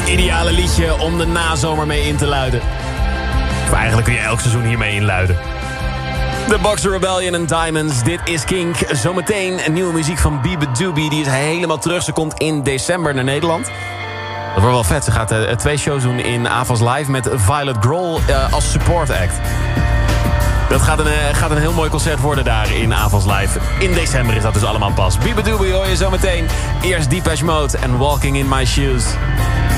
Ideale liedje om de nazomer mee in te luiden. Of eigenlijk kun je elk seizoen hiermee inluiden. The Boxer Rebellion en Diamonds, dit is Kink. Zometeen een nieuwe muziek van Biba Doobie. Die is helemaal terug. Ze komt in december naar Nederland. Dat wordt wel vet. Ze gaat 2 shows doen in Avas Live met Violet Grohl als support act. Dat gaat een heel mooi concert worden daar in Avas Live. In december is dat dus allemaal pas. Biba Doobie hoor je zometeen. Eerst Depeche Mode en Walking in My Shoes.